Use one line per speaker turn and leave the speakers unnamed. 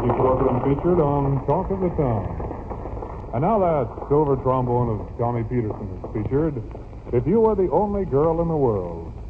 Ricky Corcoran featured on Talk of the Town. And now that silver trombone of Tommy Peterson is featured, If You Were the Only Girl in the World.